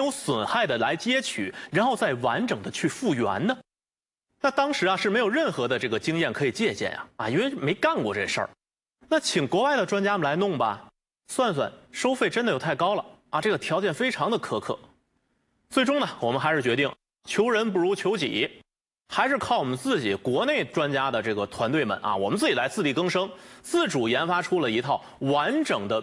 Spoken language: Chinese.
有损害的来接取，然后再完整的去复原呢？那当时啊是没有任何的这个经验可以借鉴因为没干过这事儿。那请国外的专家们来弄吧，算算收费真的又太高了这个条件非常的苛刻。最终呢，我们还是决定求人不如求己，还是靠我们自己国内专家的这个团队们我们自己来自力更生，自主研发出了一套完整的